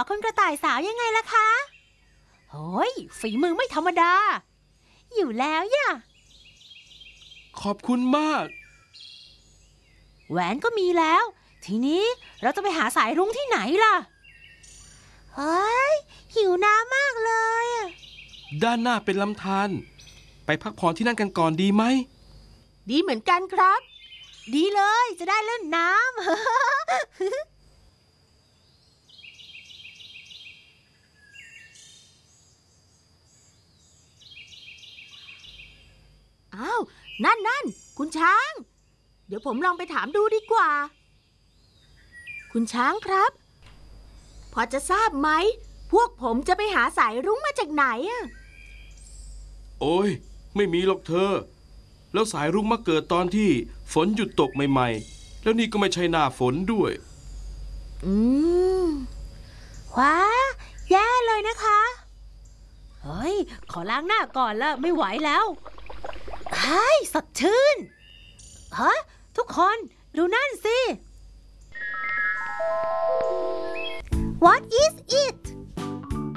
คุณกระต่ายสาวยังไงล่ะคะโอ้ยฝีมือไม่ธรรมดาอยู่แล้วย่ะขอบคุณมากแหวนก็มีแล้วทีนี้เราจะไปหาสายรุ้งที่ไหนล่ะเฮ้ยหิวน้ำมากเลยด้านหน้าเป็นลำธารไปพักผ่อนที่นั่นกันก่อนดีไหมดีเหมือนกันครับดีเลยจะได้เล่นน้ำ อ้าวนั่นคุณช้างเดี๋ยวผมลองไปถามดูดีกว่าคุณช้างครับพอจะทราบไหมพวกผมจะไปหาสายรุ้งมาจากไหนโอ้ยไม่มีหรอกเธอแล้วสายรุ้งมาเกิดตอนที่ฝนหยุดตกใหม่ๆแล้วนี่ก็ไม่ใช่หน้าฝนด้วยว้าแย่เลยนะคะเฮ้ยขอล้างหน้าก่อนละไม่ไหวแล้วเฮ้ยสดชื่นฮะทุกคนดูนั่นสิ What is it